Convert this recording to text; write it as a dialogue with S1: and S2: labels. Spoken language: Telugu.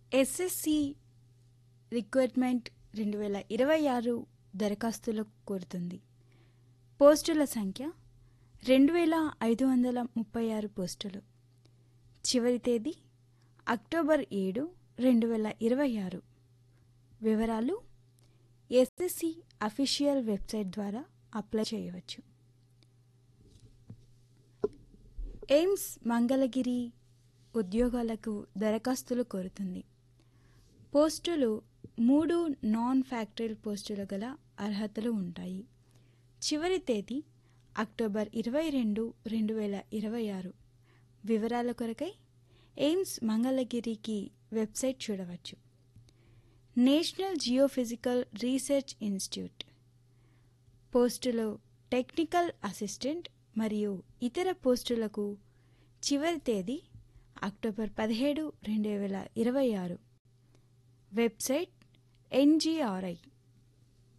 S1: ఎస్ఎస్సి రిక్రూట్మెంట్ 2026 దరఖాస్తులకు కోరుతుంది. పోస్టుల సంఖ్య 2536 పోస్టులు. చివరి తేదీ అక్టోబర్ 7, 2026. వివరాలు ఎస్ఎస్సి అఫీషియల్ వెబ్సైట్ ద్వారా అప్లై చేయవచ్చు. ఎయిమ్స్ మంగళగిరి ఉద్యోగాలకు దరఖాస్తులు కోరుతుంది. పోస్టులు 3 నాన్ ఫ్యాక్టరీ పోస్టులు గల అర్హతలు ఉంటాయి. చివరి తేదీ అక్టోబర్ 22, 2026. వివరాల కొరకై ఎయిమ్స్ మంగళగిరికి వెబ్సైట్ చూడవచ్చు. నేషనల్ జియోఫిజికల్ రీసెర్చ్ ఇన్స్టిట్యూట్ పోస్టులు టెక్నికల్ అసిస్టెంట్ మరియు ఇతర పోస్టులకు చివరి తేదీ అక్టోబర్ 17, 2026. Website NGRI